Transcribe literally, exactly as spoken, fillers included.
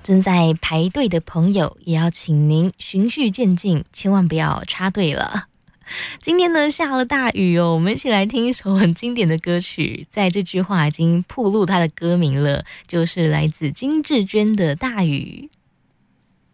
正在排队的朋友，也要请您循序渐进，千万不要插队了。今天呢下了大雨哦，我们一起来听一首很经典的歌曲，在这句话已经暴露它的歌名了，就是来自金智娟的《大雨》。